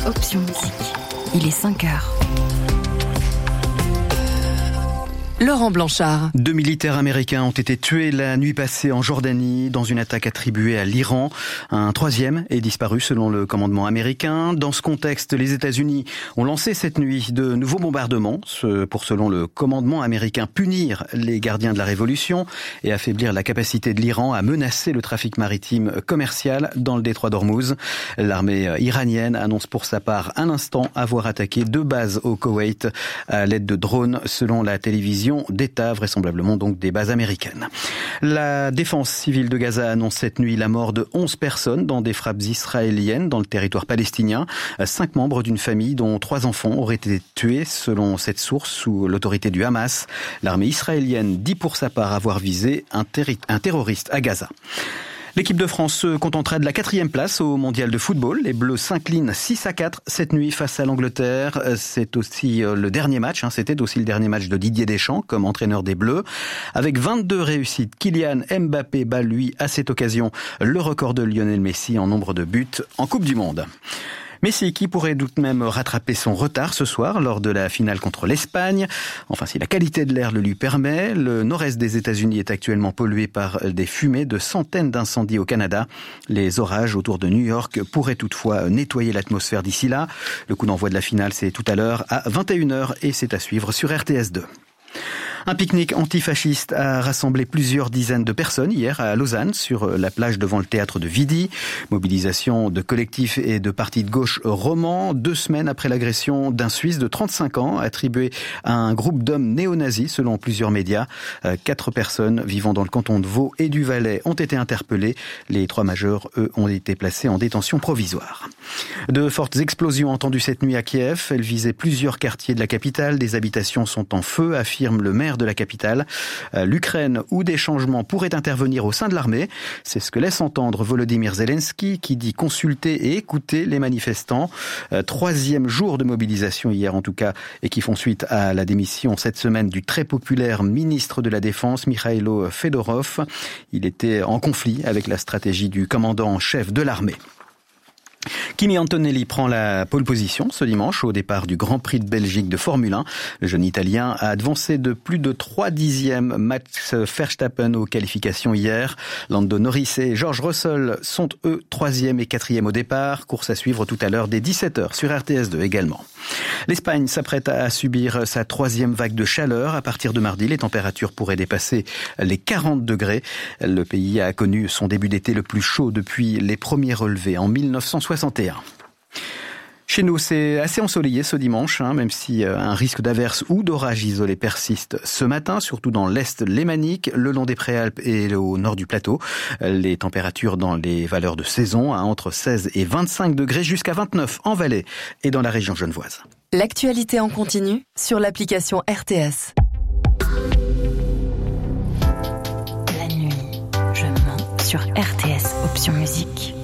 Option Musique. Il est 5h. Laurent Blanchard. 2 militaires américains ont été tués la nuit passée en Jordanie dans une attaque attribuée à l'Iran. Un troisième est disparu selon le commandement américain. Dans ce contexte, les États-Unis ont lancé cette nuit de nouveaux bombardements pour, selon le commandement américain, punir les gardiens de la révolution et affaiblir la capacité de l'Iran à menacer le trafic maritime commercial dans le détroit d'Ormuz. L'armée iranienne annonce pour sa part à l'instant avoir attaqué 2 bases au Koweït à l'aide de drones selon la télévision d'État, vraisemblablement donc des bases américaines. La défense civile de Gaza annonce cette nuit la mort de 11 personnes dans des frappes israéliennes dans le territoire palestinien. 5 membres d'une famille dont 3 enfants auraient été tués selon cette source sous l'autorité du Hamas. L'armée israélienne dit pour sa part avoir visé un terroriste à Gaza. L'équipe de France se contentera de la 4e place au mondial de football. Les Bleus s'inclinent 6-4 cette nuit face à l'Angleterre. C'est aussi le dernier match, c'était aussi le dernier match de Didier Deschamps comme entraîneur des Bleus. Avec 22 réussites, Kylian Mbappé bat lui à cette occasion le record de Lionel Messi en nombre de buts en Coupe du Monde. Messi qui pourrait tout de même rattraper son retard ce soir lors de la finale contre l'Espagne. Enfin, si la qualité de l'air le lui permet, le nord-est des États-Unis est actuellement pollué par des fumées de centaines d'incendies au Canada. Les orages autour de New York pourraient toutefois nettoyer l'atmosphère d'ici là. Le coup d'envoi de la finale, c'est tout à l'heure à 21h et c'est à suivre sur RTS2. Un pique-nique antifasciste a rassemblé plusieurs dizaines de personnes hier à Lausanne sur la plage devant le théâtre de Vidi. Mobilisation de collectifs et de partis de gauche romans 2 semaines après l'agression d'un Suisse de 35 ans attribué à un groupe d'hommes néo-nazis selon plusieurs médias. 4 personnes vivant dans le canton de Vaud et du Valais ont été interpellées. Les 3 majeurs, eux, ont été placés en détention provisoire. De fortes explosions entendues cette nuit à Kiev. Elles visaient plusieurs quartiers de la capitale. Des habitations sont en feu, affirme le maire de la capitale. L'Ukraine où des changements pourraient intervenir au sein de l'armée. C'est ce que laisse entendre Volodymyr Zelensky qui dit consulter et écouter les manifestants. 3e jour de mobilisation hier en tout cas et qui font suite à la démission cette semaine du très populaire ministre de la Défense Mikhailo Fedorov. Il était en conflit avec la stratégie du commandant en chef de l'armée. Kimi Antonelli prend la pole position ce dimanche au départ du Grand Prix de Belgique de Formule 1. Le jeune Italien a avancé de plus de 3 dixièmes Max Verstappen aux qualifications hier. Lando Norris et George Russell sont eux 3e et 4e au départ. Course à suivre tout à l'heure dès 17h sur RTS2 également. L'Espagne s'apprête à subir sa 3e vague de chaleur. À partir de mardi, les températures pourraient dépasser les 40 degrés. Le pays a connu son début d'été le plus chaud depuis les premiers relevés en 1961. Chez nous, c'est assez ensoleillé ce dimanche, même si un risque d'averse ou d'orage isolé persiste ce matin, surtout dans l'est lémanique, le long des Préalpes et au nord du plateau. Les températures dans les valeurs de saison, entre 16 et 25 degrés jusqu'à 29 en Valais et dans la région genevoise. L'actualité en continu sur l'application RTS. La nuit, je mens sur RTS Option Musique.